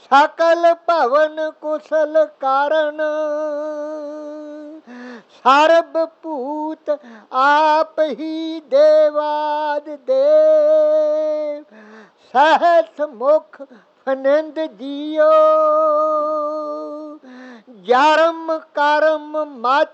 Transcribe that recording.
सकल भवन कुशल कारण, सर्वभूत आप ही देवाद देव, सहस मुख फनिंद जियो, जरम करम मच